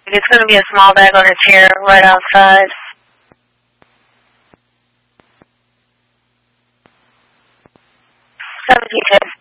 It's going to be a small bag on a chair right outside. 1710.